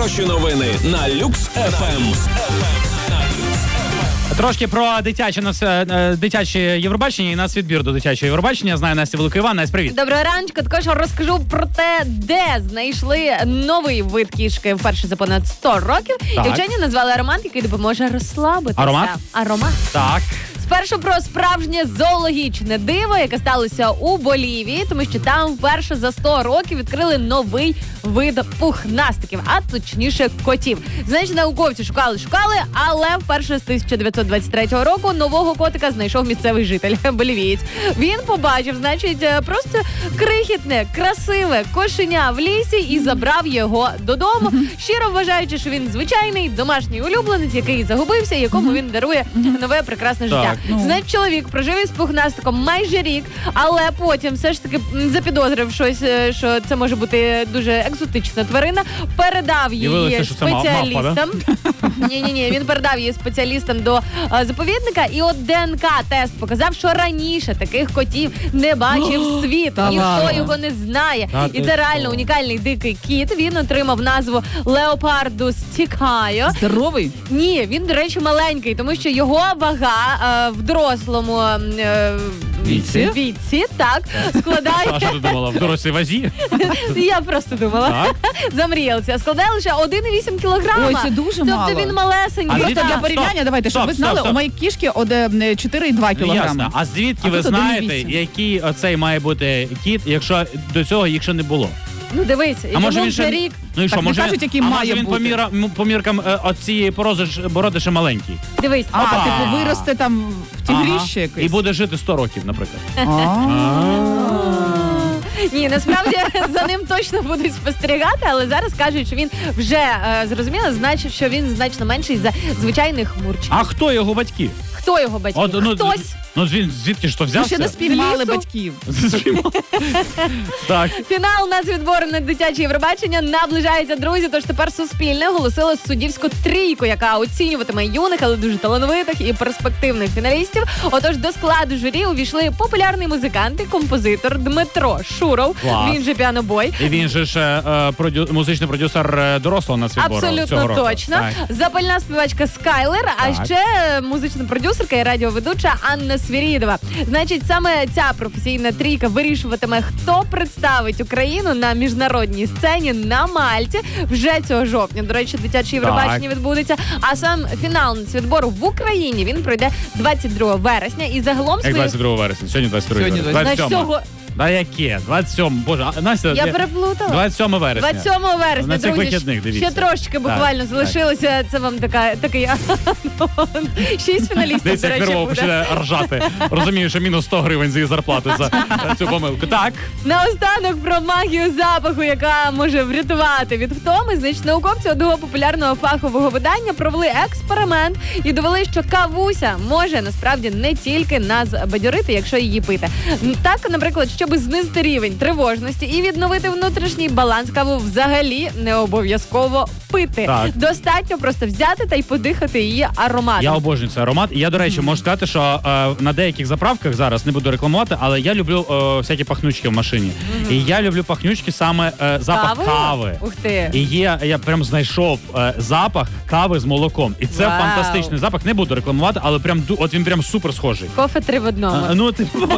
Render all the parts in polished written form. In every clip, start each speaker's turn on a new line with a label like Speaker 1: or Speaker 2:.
Speaker 1: Хороші новини на Люкс ФМ.
Speaker 2: Трошки про дитяче Євробачення і нас відбір до дитячого Євробачення. Знаю Настя Великоїван. Настя, привіт.
Speaker 3: Доброго раночку. Також розкажу про те, де знайшли новий вид кішки вперше за понад 100 років.
Speaker 2: Так.
Speaker 3: І вчені назвали аромат, який допоможе розслабитися.
Speaker 2: Аромат? Так.
Speaker 3: Спершу про справжнє зоологічне диво, яке сталося у Болівії, тому що там вперше за 100 років відкрили новий вид пухнастиків, а точніше котів. Значить, науковці шукали, але вперше з 1923 року нового котика знайшов місцевий житель, болівієць. Він побачив, просто крихітне, красиве кошеня в лісі і забрав його додому, щиро вважаючи, що він звичайний домашній улюбленець, який загубився, якому він дарує нове прекрасне життя. Значить, чоловік прожив із пухнастиком майже рік, але потім все ж таки запідозрив щось, що це може бути дуже екзотична тварина, передав її спеціалістам. Ні, він передав її спеціалістам до заповідника, і от ДНК-тест показав, що раніше таких котів не бачив світ, ніхто його не знає. І це реально унікальний дикий кіт. Він отримав назву Леопардус тікайо.
Speaker 4: Здоровий?
Speaker 3: Ні, він, до речі, маленький, тому що його вага в дорослому віці, так, складає...
Speaker 2: А що ти думала, в дорослій вазі?
Speaker 3: Я просто думала. Замріялася. Складає лише 1,8 кілограма.
Speaker 4: Ой, це дуже мало.
Speaker 3: Тобто він малесенький.
Speaker 4: Просто для порівняння, давайте, щоб ви знали, у моєї кішки 4,2 кілограми.
Speaker 2: Ясно. А звідки ви знаєте, який оцей має бути кіт, якщо до цього, якщо не було?
Speaker 3: Ну дивись, йому вже рік.
Speaker 2: Ну і що,
Speaker 4: може кажуть, який має бути.
Speaker 2: По міркам оцієї бороди ще маленький.
Speaker 3: Дивись.
Speaker 4: Типу виросте там в тігріще якийсь.
Speaker 2: І буде жити 100 років, наприклад.
Speaker 3: Ні, насправді за ним точно будуть спостерігати, але зараз кажуть, що він вже зрозуміло, значить, що він значно менший за звичайних мурчиків.
Speaker 2: А хто його батьки?
Speaker 3: Хто його батьки?
Speaker 2: Хтось. Ну звідки ж то взявся?
Speaker 4: Ще не спіймали батьків.
Speaker 2: Так.
Speaker 3: Фінал нацвідбору на дитяче Євробачення наближається, друзі, тож тепер Суспільне оголосило суддівську трійку, яка оцінюватиме юних, але дуже талановитих і перспективних фіналістів. Отож, до складу журі увійшли популярний музикант і композитор Дмитро Шуров, він же піанобой.
Speaker 2: І він же ж музичний продюсер дорослого нацвідбору.
Speaker 3: Абсолютно точно. Запальна співачка Скайлер, а ще музична продюсерка і радіоведуча Анна Свірідова. Значить, саме ця професійна трійка вирішуватиме, хто представить Україну на міжнародній сцені на Мальті вже цього жовтня. До речі, дитяче Євробачення відбудеться. А сам фінал нацвідбору в Україні, він пройде 22 вересня. І загалом
Speaker 2: Як 22 вересня? Сьогодні 22 вересня.
Speaker 3: 27.
Speaker 2: Да яке? 27. Боже, Настя,
Speaker 3: я переплутала.
Speaker 2: 27 вересня.
Speaker 3: 27 вересня,
Speaker 2: на цих
Speaker 3: друзі,
Speaker 2: вихідних, дивіться.
Speaker 3: ще трошки буквально залишилося. Це вам такий 6 фіналістів,
Speaker 2: дивіться,
Speaker 3: до
Speaker 2: як
Speaker 3: речі,
Speaker 2: Вірвова
Speaker 3: буде.
Speaker 2: почне ржати. Розумію, що мінус 100 гривень за її зарплату за цю помилку. Так.
Speaker 3: Наостанок про магію запаху, яка може врятувати від втоми. Значить, науковці одного популярного фахового видання провели експеримент і довели, що кавуся може насправді не тільки нас бадьорити, якщо її пити. Так, наприклад, щоб знизити рівень тривожності і відновити внутрішній баланс, каву взагалі не обов'язково пити. Так. Достатньо просто взяти та й подихати її ароматом.
Speaker 2: Я обожнюю цей аромат. І я, до речі, можу сказати, що на деяких заправках зараз, не буду рекламувати, але я люблю всякі пахнючки в машині. І я люблю пахнючки саме запах кави.
Speaker 3: Ух ти.
Speaker 2: І я прям знайшов запах кави з молоком. І це фантастичний запах. Не буду рекламувати, але от він прям супер схожий.
Speaker 3: Кофе 3 в одному.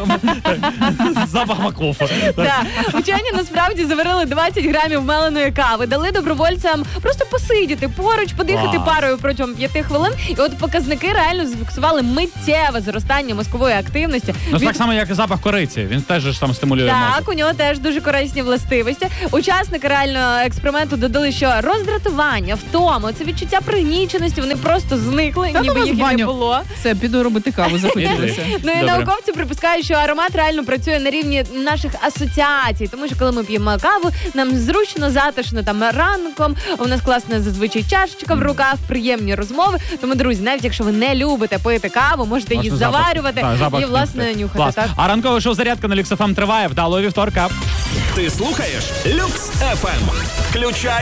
Speaker 2: Запах макофа.
Speaker 3: Вчені насправді заварили 20 грамів меленої кави, дали добровольцям просто посидіти поруч, подихати парою протягом 5 хвилин. І от показники реально зафіксували миттєве зростання мозкової активності.
Speaker 2: Так само, як і запах кориці. Він теж ж там стимулює мозок.
Speaker 3: Так, у нього теж дуже корисні властивості. Учасники реально експерименту додали, що роздратування, втома, це відчуття пригніченості, вони просто зникли, ніби їх і не було.
Speaker 4: Все, піду робити каву, захотілося.
Speaker 3: Ну і науковці припускають, що аромат реально працює на рівні наших асоціацій, тому що коли ми п'ємо каву, нам зручно, затишно там ранком, у нас класна зазвичай чашечка в руках, приємні розмови. Тому, друзі, навіть якщо ви не любите пити каву, можете її заварювати і, власне, нюхати. Так?
Speaker 2: А ранкове шоу «Зарядка» на Люкс ФМ триває. Вдалого вівторка.
Speaker 1: Ти слухаєш Люкс ФМ. Включай